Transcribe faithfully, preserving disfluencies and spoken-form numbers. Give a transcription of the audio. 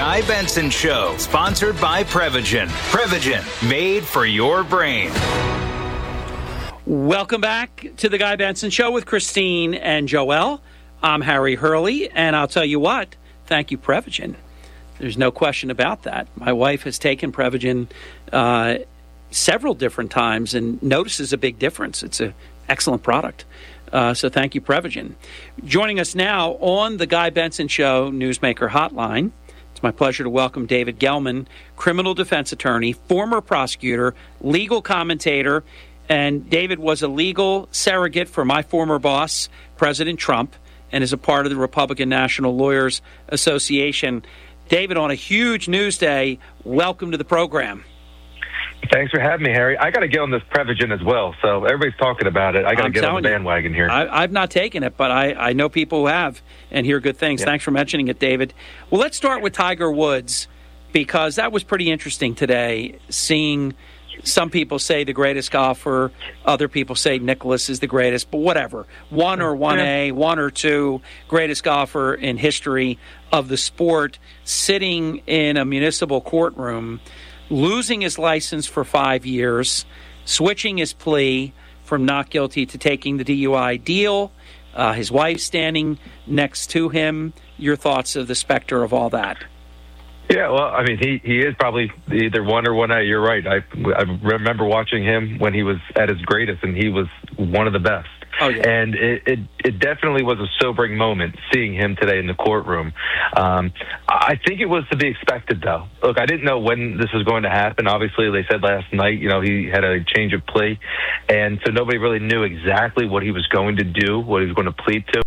Guy Benson Show, sponsored by Prevagen. Prevagen, made for your brain. Welcome back to the Guy Benson Show with Christine and Joel. I'm Harry Hurley, and I'll tell you what, thank you, Prevagen. There's no question about that. My wife has taken Prevagen uh, several different times and notices a big difference. It's an excellent product. Uh, so thank you, Prevagen. Joining us now on the Guy Benson Show Newsmaker Hotline, it's my pleasure to welcome David Gelman, criminal defense attorney, former prosecutor, legal commentator, and David was a legal surrogate for my former boss, President Trump, and is a part of the Republican National Lawyers Association. David, on a huge news day, welcome to the program. Thanks for having me, Harry. I got to get on this Prevagen as well, so everybody's talking about it. I got to get on the bandwagon you, here. I, I've not taken it, but I, I know people who have and hear good things. Yeah. Thanks for mentioning it, David. Well, let's start with Tiger Woods, because that was pretty interesting today, seeing some people say the greatest golfer, other people say Nicklaus is the greatest, but whatever. One or one A, one or two, greatest golfer in history of the sport, sitting in a municipal courtroom, losing his license for five years, switching his plea from not guilty to taking the D U I deal, uh, his wife standing next to him. Your thoughts of the specter of all that? Yeah, well, I mean, he, he is probably either one or one A. You're right. I, I remember watching him when he was at his greatest, and he was one of the best. Oh, yeah. And it, it, it definitely was a sobering moment seeing him today in the courtroom. Um, I think it was to be expected, though. Look, I didn't know when this was going to happen. Obviously, they said last night, you know, he had a change of plea. And so nobody really knew exactly what he was going to do, what he was going to plead to.